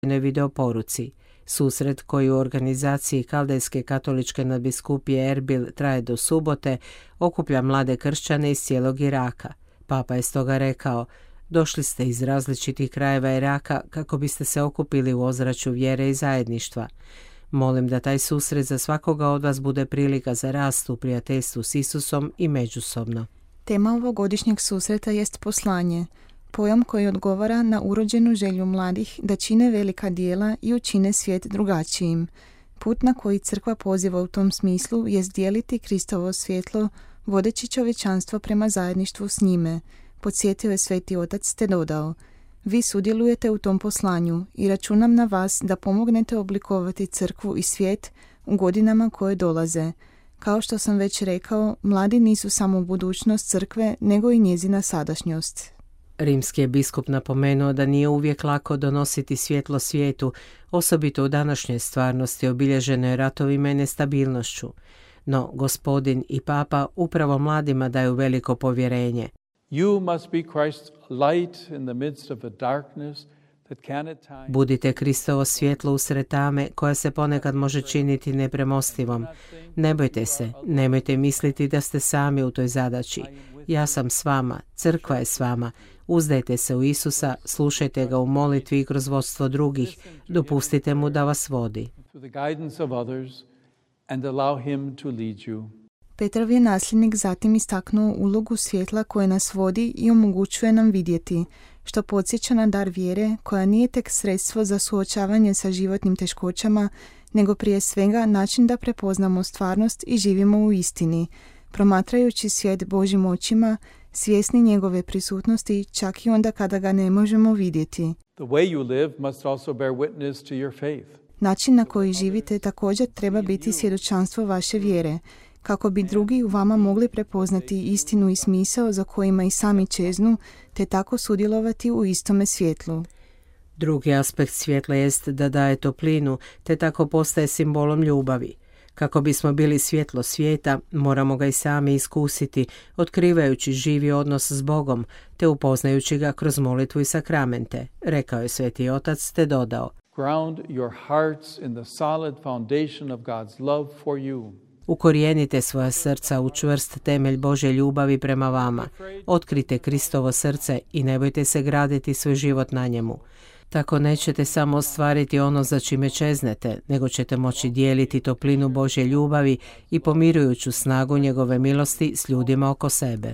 video poruci. Susret koji u organizaciji Kaldejske katoličke nadbiskupije Erbil traje do subote okuplja mlade kršćane iz cijelog Iraka. Papa je stoga rekao: došli ste iz različitih krajeva Iraka kako biste se okupili u ozračju vjere i zajedništva. Molim da taj susret za svakoga od vas bude prilika za rast u prijateljstvu s Isusom i međusobno. Tema ovogodišnjeg susreta jest poslanje, pojam koji odgovara na urođenu želju mladih da čine velika djela i učine svijet drugačijim. Put na koji crkva poziva u tom smislu jest dijeliti Kristovo svjetlo, vodeći čovječanstvo prema zajedništvu s njime, podsjetio je Sveti Otac te dodao: vi sudjelujete u tom poslanju i računam na vas da pomognete oblikovati crkvu i svijet u godinama koje dolaze. Kao što sam već rekao, mladi nisu samo budućnost crkve, nego i njezina sadašnjost. Rimski je biskup napomenuo da nije uvijek lako donositi svjetlo svijetu, osobito u današnjoj stvarnosti obilježenoj ratovima i nestabilnošću. No, Gospodin i Papa upravo mladima daju veliko povjerenje. Budite Kristovo svjetlo usred tame koja se ponekad može činiti nepremostivom. Ne bojte se, nemojte misliti da ste sami u toj zadaći. Ja sam s vama, crkva je s vama. Uzdajte se u Isusa, slušajte ga u molitvi i kroz vodstvo drugih. Dopustite mu da vas vodi. Petrov je nasljednik zatim istaknuo ulogu svjetla koje nas vodi i omogućuje nam vidjeti, što podsjeća na dar vjere koja nije tek sredstvo za suočavanje sa životnim teškoćama, nego prije svega način da prepoznamo stvarnost i živimo u istini, promatrajući svijet Božjim očima, svjesni njegove prisutnosti čak i onda kada ga ne možemo vidjeti. Način na koji živite također treba biti svjedočanstvo vaše vjere, kako bi drugi u vama mogli prepoznati istinu i smisao za kojima i sami čeznu, te tako sudjelovati u istome svjetlu. Drugi aspekt svjetla jest da daje toplinu, te tako postaje simbolom ljubavi. Kako bismo bili svjetlo svijeta, moramo ga i sami iskusiti, otkrivajući živi odnos s Bogom, te upoznajući ga kroz molitvu i sakramente, rekao je Sveti Otac te dodao: Ground your hearts in the solid foundation of God's love for you. Ukorijenite svoja srca u čvrst temelj Božje ljubavi prema vama. Otkrite Kristovo srce i ne bojte se graditi svoj život na njemu. Tako nećete samo ostvariti ono za čime čeznete, nego ćete moći dijeliti toplinu Božje ljubavi i pomirujuću snagu njegove milosti s ljudima oko sebe.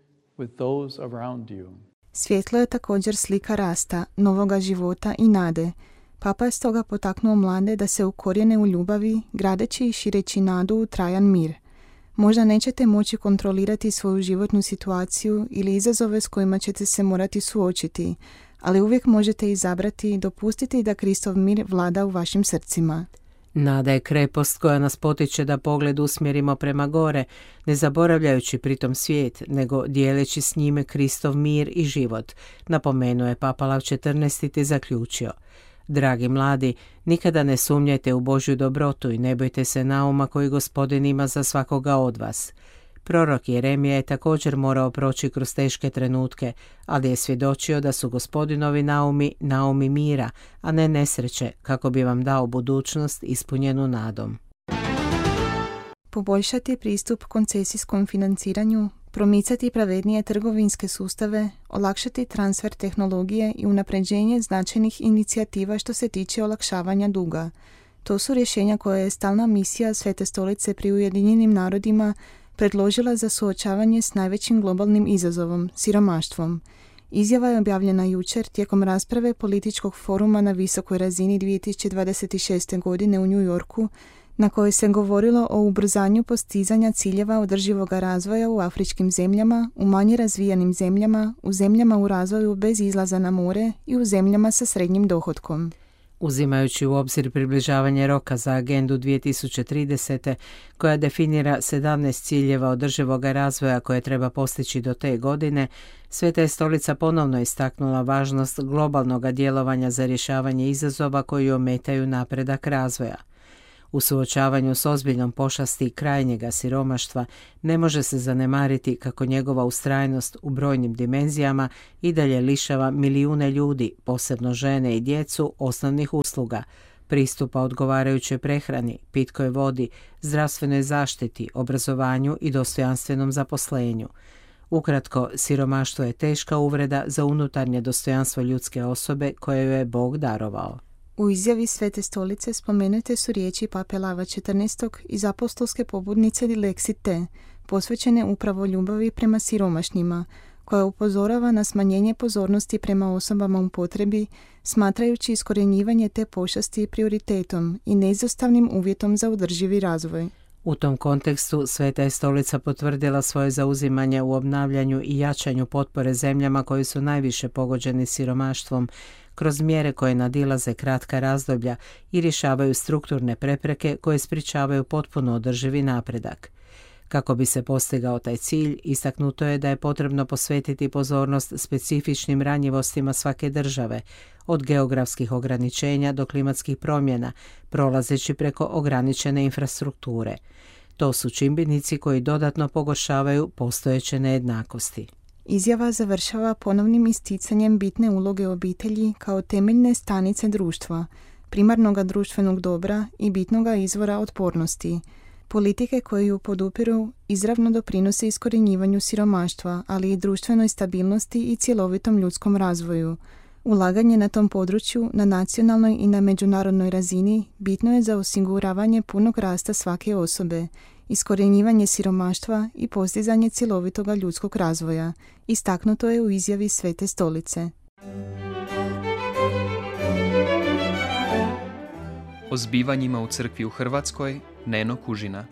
Svjetlo je također slika rasta, novoga života i nade. Papa je stoga potaknuo mlade da se ukorijene u ljubavi, gradeći i šireći nadu u trajan mir. Možda nećete moći kontrolirati svoju životnu situaciju ili izazove s kojima ćete se morati suočiti, ali uvijek možete izabrati i dopustiti da Kristov mir vlada u vašim srcima. Nada je krepost koja nas potiče da pogled usmjerimo prema gore, ne zaboravljajući pritom svijet, nego dijeleći s njime Kristov mir i život, napomenuo je Papa Lav XIV te zaključio: dragi mladi, nikada ne sumnjajte u Božju dobrotu i ne bojte se nauma koji Gospodin ima za svakoga od vas. Prorok Jeremija je također morao proći kroz teške trenutke, ali je svjedočio da su Gospodinovi naumi mira, a ne nesreće, kako bi vam dao budućnost ispunjenu nadom. Poboljšati pristup koncesijskom financiranju, promicati pravednije trgovinske sustave, olakšati transfer tehnologije i unapređenje značajnih inicijativa što se tiče olakšavanja duga. To su rješenja koje je stalna misija Svete stolice pri Ujedinjenim narodima predložila za suočavanje s najvećim globalnim izazovom, siromaštvom. Izjava je objavljena jučer tijekom rasprave političkog foruma na visokoj razini 2026. godine u New Yorku, na kojoj se govorilo o ubrzanju postizanja ciljeva održivog razvoja u afričkim zemljama, u manje razvijenim zemljama, u zemljama u razvoju bez izlaza na more i u zemljama sa srednjim dohotkom. Uzimajući u obzir približavanje roka za agendu 2030. koja definira 17 ciljeva održivog razvoja koje treba postići do te godine, Sveta je stolica ponovno istaknula važnost globalnog djelovanja za rješavanje izazova koji ometaju napredak razvoja. U suočavanju s ozbiljnom pošasti krajnjega siromaštva ne može se zanemariti kako njegova ustrajnost u brojnim dimenzijama i dalje lišava milijune ljudi, posebno žene i djecu, osnovnih usluga, pristupa odgovarajućoj prehrani, pitkoj vodi, zdravstvenoj zaštiti, obrazovanju i dostojanstvenom zaposlenju. Ukratko, siromaštvo je teška uvreda za unutarnje dostojanstvo ljudske osobe koje joj je Bog darovao. U izjavi Svete stolice spomenute su riječi Pape Lava XIV. Iz apostolske pobudnice Dilexit Te, posvećene upravo ljubavi prema siromašnima, koja upozorava na smanjenje pozornosti prema osobama u potrebi, smatrajući iskorjenjivanje te pošasti prioritetom i neizostavnim uvjetom za održivi razvoj. U tom kontekstu Sveta je stolica potvrdila svoje zauzimanje u obnavljanju i jačanju potpore zemljama koji su najviše pogođeni siromaštvom kroz mjere koje nadilaze kratka razdoblja i rješavaju strukturne prepreke koje sprječavaju potpuno održivi napredak. Kako bi se postigao taj cilj, istaknuto je da je potrebno posvetiti pozornost specifičnim ranjivostima svake države, od geografskih ograničenja do klimatskih promjena, prolazeći preko ograničene infrastrukture. To su čimbenici koji dodatno pogoršavaju postojeće nejednakosti. Izjava završava ponovnim isticanjem bitne uloge obitelji kao temeljne stanice društva, primarnoga društvenog dobra i bitnoga izvora otpornosti. Politike koje ju podupiru izravno doprinose iskorjenjivanju siromaštva, ali i društvenoj stabilnosti i cjelovitom ljudskom razvoju. Ulaganje na tom području na nacionalnoj i na međunarodnoj razini bitno je za osiguravanje punog rasta svake osobe, iskorjenjivanje siromaštva i postizanje cjelovitoga ljudskog razvoja, istaknuto je u izjavi Svete stolice. O zbivanjima u crkvi u Hrvatskoj Neno Kužina.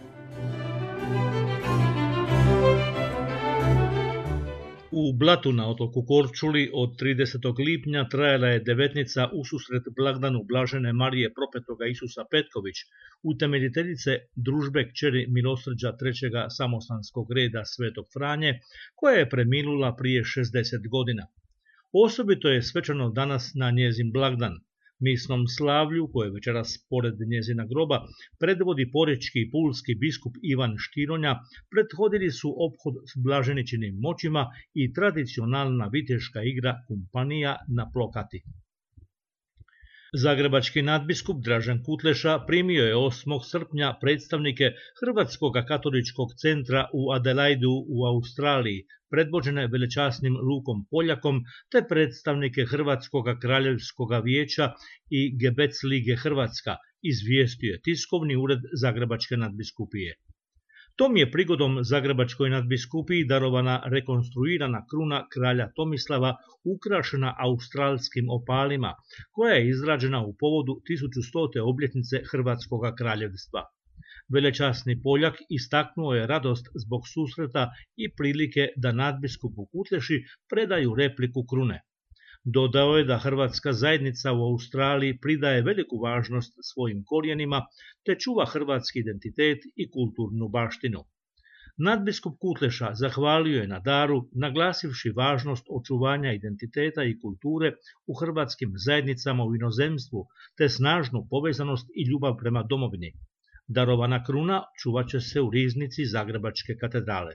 U Blatu na otoku Korčuli od 30. lipnja trajala je devetnica ususret blagdanu Blažene Marije Propetoga Isusa Petković, utemeljiteljice družbe kćeri milosrđa trećega samostanskog reda Svetog Franje, koja je preminula prije 60 godina. Osobito je svečano danas na njezin blagdan. Misnom slavlju, koje večeras pored njezina groba predvodi porečki i pulski biskup Ivan Štironja, prethodili su ophod s blaženičinim moćima i tradicionalna viteška igra kumpanija na plokati. Zagrebački nadbiskup Dražen Kutleša primio je 8. srpnja predstavnike Hrvatskog katoličkog centra u Adelaidu u Australiji, predvođene velečasnim Lukom Poljakom, te predstavnike Hrvatskog kraljevskog vijeća i Gebec lige Hrvatska, izvijestio je tiskovni ured Zagrebačke nadbiskupije. Tom je prigodom Zagrebačkoj nadbiskupiji darovana rekonstruirana kruna kralja Tomislava ukrašena australskim opalima, koja je izrađena u povodu 1100. obljetnice Hrvatskog kraljevstva. Velečasni Poljak istaknuo je radost zbog susreta i prilike da nadbiskupu Kutleši predaju repliku krune. Dodao je da hrvatska zajednica u Australiji pridaje veliku važnost svojim korijenima te čuva hrvatski identitet i kulturnu baštinu. Nadbiskup Kutleša zahvalio je na daru, naglasivši važnost očuvanja identiteta i kulture u hrvatskim zajednicama u inozemstvu te snažnu povezanost i ljubav prema domovini. Darovana kruna čuvat će se u riznici Zagrebačke katedrale.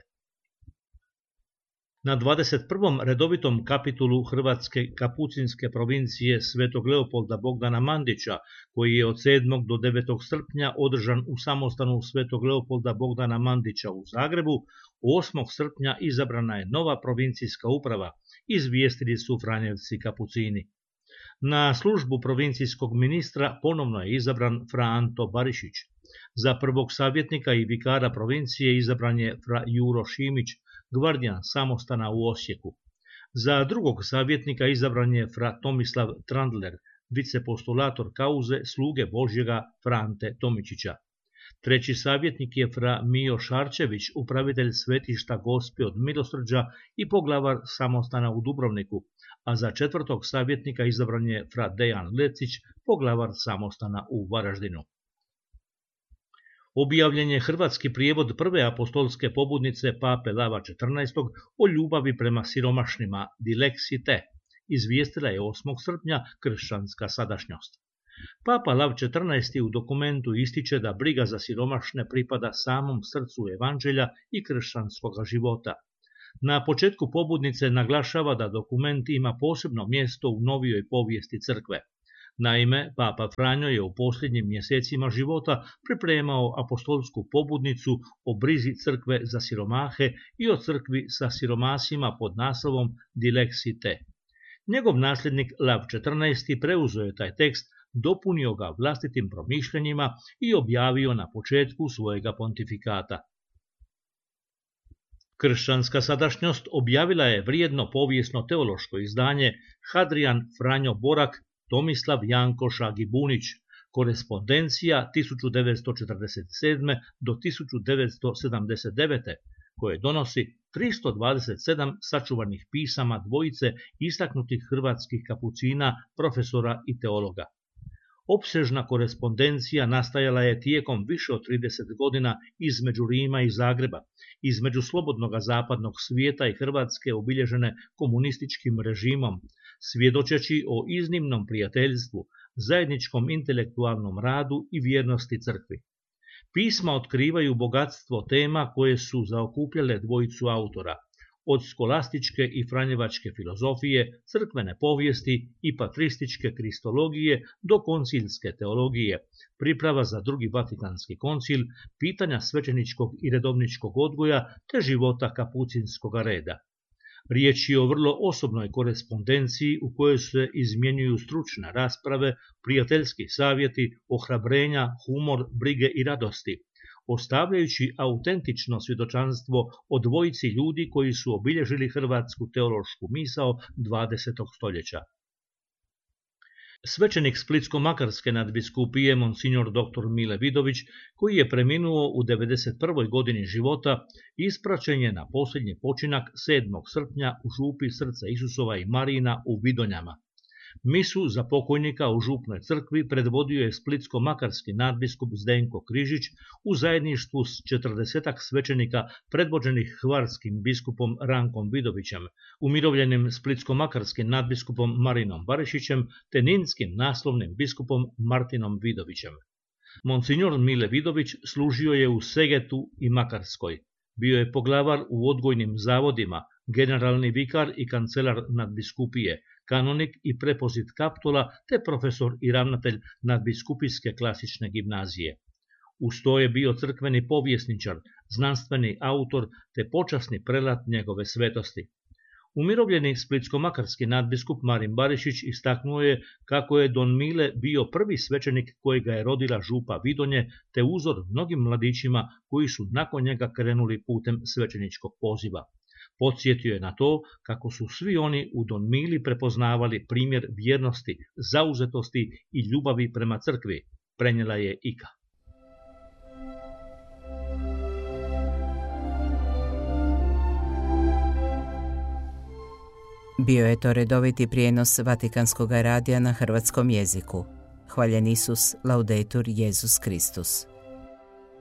Na 21. redovitom kapitulu Hrvatske kapucinske provincije Svetog Leopolda Bogdana Mandića, koji je od 7. do 9. srpnja održan u samostanu Svetog Leopolda Bogdana Mandića u Zagrebu, 8. srpnja izabrana je nova provincijska uprava, izvijestili su Franjevci kapucini. Na službu provincijskog ministra ponovno je izabran Fra Anto Barišić. Za prvog savjetnika i vikara provincije izabran je Fra Juro Šimić, gvardijan samostana u Osijeku. Za drugog savjetnika izabran je Fra Tomislav Trandler, vicepostulator kauze sluge Božjega Frante Tomičića. Treći savjetnik je Fra Mijo Šarčević, upravitelj svetišta Gospe od Milosrđa i poglavar samostana u Dubrovniku, a za četvrtog savjetnika izabran je Fra Dejan Lecić, poglavar samostana u Varaždinu. Objavljen je hrvatski prijevod prve apostolske pobudnice Pape Lava XIV o ljubavi prema siromašnima Dilexit Te, izvijestila je 8. srpnja Kršćanska sadašnjost. Papa Lav XIV. U dokumentu ističe da briga za siromašne pripada samom srcu evanđelja i kršćanskog života. Na početku pobudnice naglašava da dokument ima posebno mjesto u novijoj povijesti crkve. Naime, Papa Franjo je u posljednjim mjesecima života pripremao apostolsku pobudnicu o brizi crkve za siromahe i o crkvi sa siromasima pod naslovom Dilexite. Njegov nasljednik Lav XIV. Preuzeo je taj tekst, dopunio ga vlastitim promišljanjima i objavio na početku svojega pontifikata. Kršćanska sadašnjost objavila je vrijedno povijesno teološko izdanje Hadrian Franjo Borak Tomislav Janko Šagibunić, korespondencija 1947. do 1979. koje donosi 327 sačuvanih pisama dvojice istaknutih hrvatskih kapucina, profesora i teologa. Opsežna korespondencija nastajala je tijekom više od 30 godina između Rima i Zagreba, između slobodnog zapadnog svijeta i Hrvatske obilježene komunističkim režimom, svjedočeći o iznimnom prijateljstvu, zajedničkom intelektualnom radu i vjernosti crkvi. Pisma otkrivaju bogatstvo tema koje su zaokupljale dvojicu autora, od skolastičke i franjevačke filozofije, crkvene povijesti i patrističke kristologije do koncilske teologije, priprava za drugi Vatikanski koncil, pitanja svećeničkog i redovničkog odgoja te života kapucinskog reda. Riječ je o vrlo osobnoj korespondenciji u kojoj se izmjenjuju stručne rasprave, prijateljski savjeti, ohrabrenja, humor, brige i radosti, ostavljajući autentično svjedočanstvo o dvojici ljudi koji su obilježili hrvatsku teološku misao 20. stoljeća. Svećenik Splitsko-makarske nadbiskupije Monsignor dr. Mile Vidović, koji je preminuo u 91. godini života, ispraćen je na posljednji počinak 7. srpnja u župi Srca Isusova i Marijina u Vidonjama. Misu za pokojnika u župnoj crkvi predvodio je splitsko-makarski nadbiskup Zdenko Križić u zajedništvu s 40 svećenika predvođenih hvarskim biskupom Rankom Vidovićem, umirovljenim splitsko-makarskim nadbiskupom Marinom Barišićem te ninskim naslovnim biskupom Martinom Vidovićem. Monsignor Mile Vidović služio je u Segetu i Makarskoj. Bio je poglavar u odgojnim zavodima, generalni vikar i kancelar nadbiskupije, kanonik i prepozit kaptula te profesor i ravnatelj nadbiskupijske klasične gimnazije. Uz to je bio crkveni povjesničar, znanstveni autor te počasni prelat njegove svetosti. Umirovljeni splitsko-makarski nadbiskup Marin Barišić istaknuo je kako je don Mile bio prvi svećenik kojega je rodila župa Vidonje te uzor mnogim mladićima koji su nakon njega krenuli putem svećeničkog poziva. Podsjetio je na to kako su svi oni u don Mili prepoznavali primjer vjernosti, zauzetosti i ljubavi prema crkvi, prenijela je Ika. Bio je to redoviti prijenos Vatikanskog radija na hrvatskom jeziku. Hvaljen Isus, laudetur Jesus Kristus.